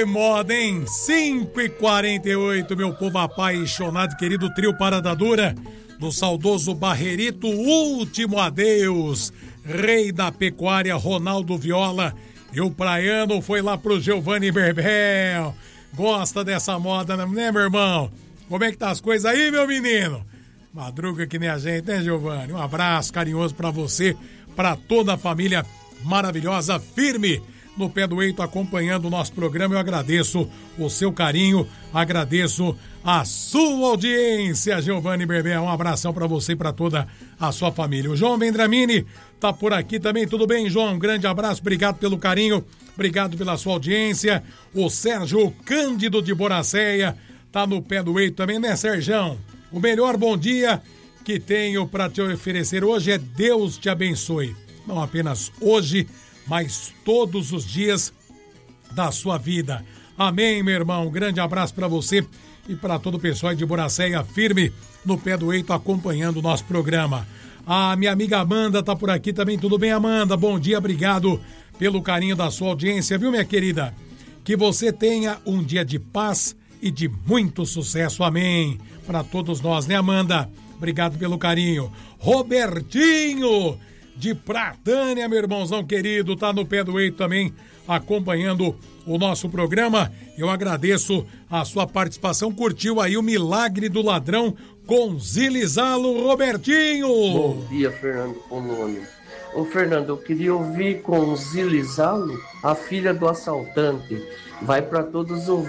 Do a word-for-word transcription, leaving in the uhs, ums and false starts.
Que moda, hein? cinco e quarenta e oito, meu povo apaixonado, querido trio Parada Dura, do saudoso Barrerito, último adeus. Rei da pecuária, Ronaldo Viola. E o praiano foi lá pro Giovanni Berbel. Gosta dessa moda, né, meu irmão? Como é que tá as coisas aí, meu menino? Madruga que nem a gente, né, Giovanni? Um abraço carinhoso pra você, pra toda a família maravilhosa, firme no pé do eito, acompanhando o nosso programa. Eu agradeço o seu carinho, agradeço a sua audiência, Giovanni Berbel. Um abração pra você e pra toda a sua família. O João Vendramini tá por aqui também. Tudo bem, João? Um grande abraço, obrigado pelo carinho, obrigado pela sua audiência. O Sérgio Cândido de Boracéia tá no pé do eito também, né, Sérgio? O melhor bom dia que tenho pra te oferecer hoje é Deus te abençoe. Não apenas hoje, mas todos os dias da sua vida. Amém, meu irmão. Um grande abraço para você e para todo o pessoal de Boracéia, firme no pé do eito, acompanhando o nosso programa. A minha amiga Amanda tá por aqui também. Tudo bem, Amanda? Bom dia, obrigado pelo carinho da sua audiência, viu, minha querida? Que você tenha um dia de paz e de muito sucesso. Amém. Para todos nós, né, Amanda? Obrigado pelo carinho. Robertinho de Pratânia, meu irmãozão querido, tá no pé do eito também, acompanhando o nosso programa. Eu agradeço a sua participação. Curtiu aí o Milagre do Ladrão com Zilizalo, Robertinho? Bom dia, Fernando Polônio. Ô, Fernando, eu queria ouvir com Zilizalo, A Filha do Assaltante. Vai para todos os